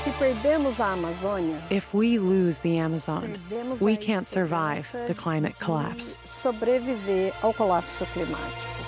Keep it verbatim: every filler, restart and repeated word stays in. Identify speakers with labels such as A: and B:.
A: Se perdermos a Amazônia,
B: If we lose the Amazon,
A: perdemos
B: we
A: a
B: can't survive
A: esperança
B: the climate
A: de
B: collapse.
A: sobreviver ao colapso climático.